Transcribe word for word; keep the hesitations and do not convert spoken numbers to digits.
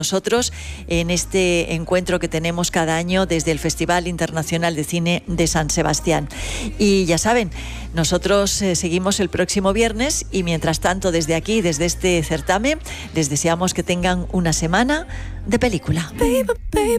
nosotros en este encuentro que tenemos cada año desde el Festival Internacional de Cine de San Sebastián. Y ya saben, nosotros eh, seguimos el próximo viernes y mientras tanto desde aquí, desde este certamen, les deseamos que tengan una semana de película. Baby, baby.